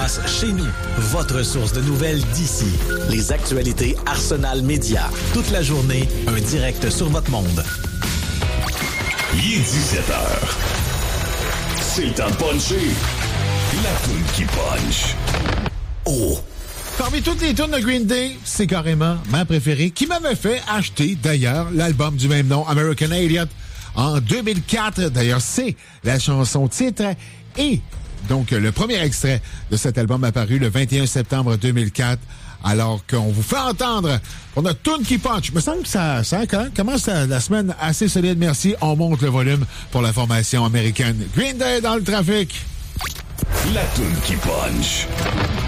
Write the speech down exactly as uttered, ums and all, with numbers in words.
passe chez nous. Votre source de nouvelles d'ici. Les actualités Arsenal Média. Toute la journée, un direct sur votre monde. Il est dix-sept heures. C'est le temps de puncher. La toune qui punch. Oh! Parmi toutes les tunes de Green Day, c'est carrément ma préférée, qui m'avait fait acheter, d'ailleurs, l'album du même nom, American Idiot, en deux mille quatre. D'ailleurs, c'est la chanson titre. Et donc, le premier extrait de cet album apparu le vingt et un septembre deux mille quatre, alors qu'on vous fait entendre pour notre tune qui punch. Il me semble que ça, ça commence la, la semaine assez solide. Merci. On monte le volume pour la formation américaine. Green Day dans le trafic. La toune qui punch.